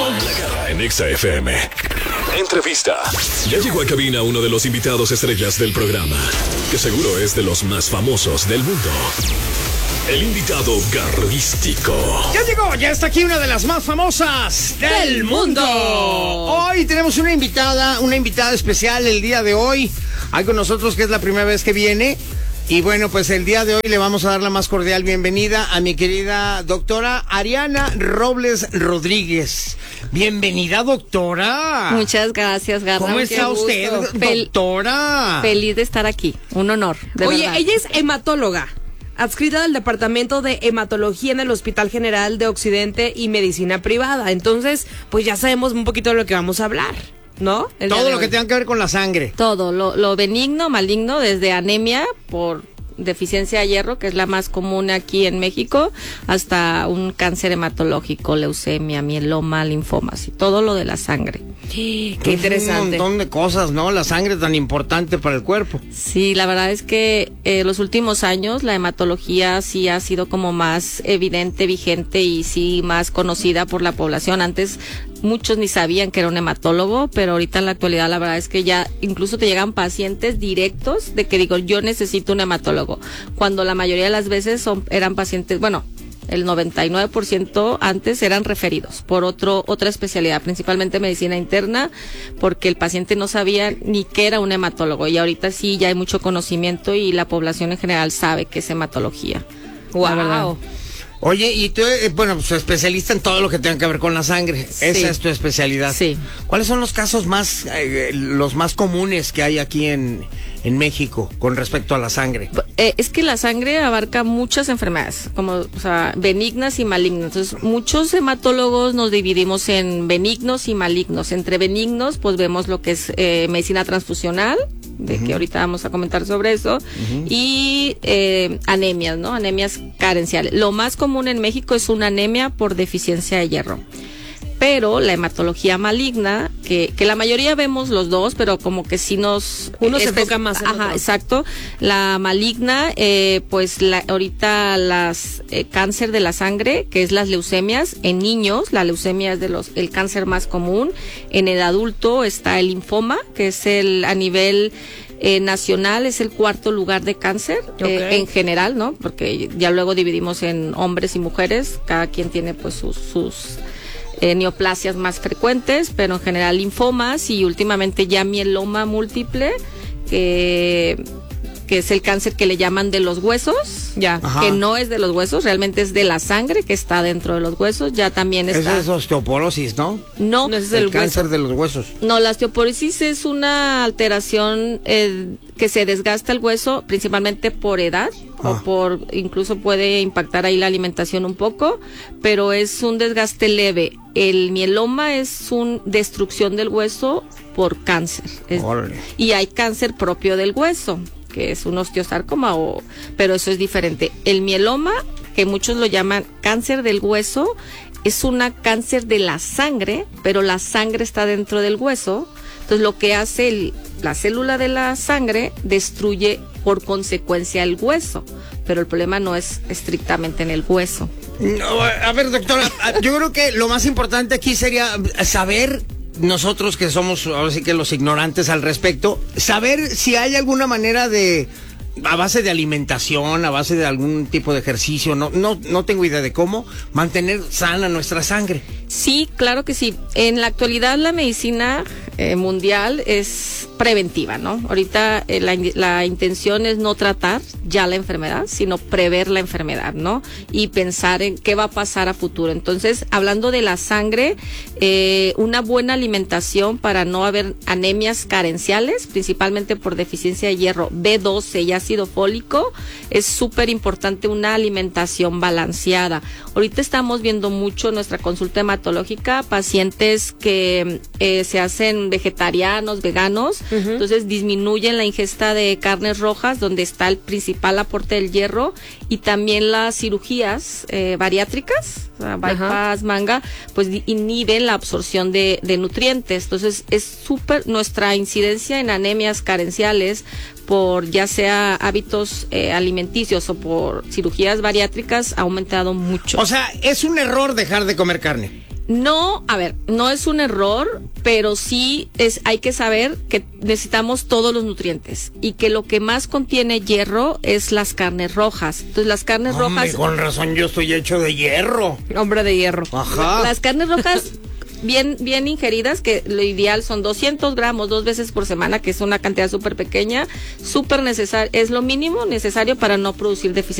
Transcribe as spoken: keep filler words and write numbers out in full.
La Garra en Exa F M. Entrevista. Ya llegó a cabina uno de los invitados estrellas del programa, que seguro es de los más famosos del mundo. El invitado garrístico. Ya llegó, ya está aquí una de las más famosas del, del mundo. Hoy tenemos una invitada, una invitada especial el día de hoy. Hay con nosotros que es la primera vez que viene. Y bueno, pues el día de hoy le vamos a dar la más cordial bienvenida a mi querida doctora Ariana Robles Rodríguez. Bienvenida, doctora. Muchas gracias, Garra. ¿Cómo está usted, Fel- doctora? Feliz de estar aquí, un honor, de Oye, verdad. ella es hematóloga, adscrita del Departamento de Hematología en el Hospital General de Occidente y Medicina Privada. Entonces, pues ya sabemos un poquito de lo que vamos a hablar, ¿no? El Todo lo que tenga que ver con la sangre. Todo, lo, lo benigno, maligno, desde anemia por deficiencia de hierro, que es la más común aquí en México, hasta un cáncer hematológico, leucemia, mieloma, linfomas y todo lo de la sangre. Qué Es interesante. un montón de cosas, ¿no? La sangre tan importante para el cuerpo. Sí, la verdad es que eh, los últimos años la hematología sí ha sido como más evidente, vigente y sí más conocida por la población. Antes muchos ni sabían que era un hematólogo, pero ahorita en la actualidad la verdad es que ya incluso te llegan pacientes directos de que digo, yo necesito un hematólogo, cuando la mayoría de las veces son eran pacientes, bueno, el noventa y nueve por ciento antes eran referidos por otro otra especialidad, principalmente medicina interna, porque el paciente no sabía ni qué era un hematólogo, y ahorita sí ya hay mucho conocimiento y la población en general sabe qué es hematología. Wow. La verdad. Oye, y tú, eh, bueno, pues especialista en todo lo que tenga que ver con la sangre. Sí. Esa es tu especialidad. Sí. ¿Cuáles son los casos más, eh, los más comunes que hay aquí en, en México con respecto a la sangre? Eh, es que la sangre abarca muchas enfermedades, como, o sea, benignas y malignas. Entonces, muchos hematólogos nos dividimos en benignos y malignos. Entre benignos, pues vemos lo que es eh, medicina transfusional, de uh-huh. que ahorita vamos a comentar sobre eso, uh-huh. y eh, anemias, ¿no? Anemias carenciales. Lo más común en México es una anemia por deficiencia de hierro. Pero la hematología maligna, que, que la mayoría vemos los dos, pero como que sí nos... Uno se espe- enfoca más en Ajá, otro. exacto. La maligna, eh, pues la, ahorita las eh, cáncer de la sangre, que es las leucemias, en niños, la leucemia es de los el cáncer más común. En el adulto está el linfoma, que es el a nivel... Eh, nacional es el cuarto lugar de cáncer, Okay. eh, en general, ¿no? Porque ya luego dividimos en hombres y mujeres, cada quien tiene pues sus, sus eh, neoplasias más frecuentes, pero en general linfomas y últimamente ya mieloma múltiple, que, que es el cáncer que le llaman de los huesos, ya, Ajá. que no es de los huesos, realmente es de la sangre que está dentro de los huesos, ya también está... Esa es osteoporosis, ¿no? No, No, ese es El, el cáncer hueso. de los huesos. no, la osteoporosis es una alteración eh, que se desgasta el hueso principalmente por edad, Ah. o por, incluso puede impactar ahí la alimentación un poco, pero es un desgaste leve. El mieloma es una destrucción del hueso por cáncer. Es- Órale. y hay cáncer propio del hueso, que es un osteosarcoma, o, pero eso es diferente. El mieloma, que muchos lo llaman cáncer del hueso, es una cáncer de la sangre, pero la sangre está dentro del hueso. Entonces lo que hace el, la célula de la sangre destruye por consecuencia el hueso, pero el problema no es estrictamente en el hueso. No, a ver, doctora, yo creo que lo más importante aquí sería saber, nosotros que somos ahora sí que los ignorantes al respecto, saber si hay alguna manera de, a base de alimentación, a base de algún tipo de ejercicio, no, no, no tengo idea de cómo, mantener sana nuestra sangre. Sí, claro que sí. En la actualidad la medicina eh, mundial es preventiva, ¿no? Ahorita eh, la, la intención es no tratar ya la enfermedad, sino prever la enfermedad, ¿no? Y pensar en qué va a pasar a futuro. Entonces, hablando de la sangre, eh, una buena alimentación para no haber anemias carenciales, principalmente por deficiencia de hierro, B doce y ácido fólico, es súper importante una alimentación balanceada. Ahorita estamos viendo mucho en nuestra consulta hematológica pacientes que eh, se hacen vegetarianos, veganos, uh-huh. entonces disminuyen la ingesta de carnes rojas, donde está el principal aporte del hierro, y también las cirugías eh, bariátricas, o sea, bypass, uh-huh. manga, pues inhiben la absorción de, de nutrientes. Entonces es súper, nuestra incidencia en anemias carenciales por ya sea hábitos eh, alimenticios o por cirugías bariátricas ha aumentado mucho. O sea, es un error dejar de comer carne. No, a ver, no es un error, pero sí es, hay que saber que necesitamos todos los nutrientes y que lo que más contiene hierro es las carnes rojas. Entonces las carnes Hombre, rojas... con razón yo estoy hecho de hierro. Hombre de hierro. Ajá. Las carnes rojas bien bien ingeridas, que lo ideal son doscientos gramos dos veces por semana, que es una cantidad súper pequeña, súper necesaria, es lo mínimo necesario para no producir deficiencia